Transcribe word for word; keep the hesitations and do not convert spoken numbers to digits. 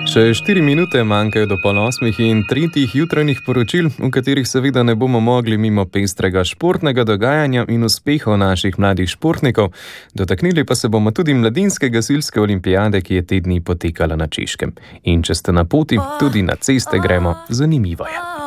Še štiri minute manjkajo do pol osmih in tretjih jutranjih poročil, v katerih seveda ne bomo mogli mimo pestrega športnega dogajanja in uspehov naših mladih športnikov. Dotaknili pa se bomo tudi mladinske gasilske olimpijade, ki je te dni potekala na Češkem. In če ste na poti, tudi na ceste gremo, zanimivo je.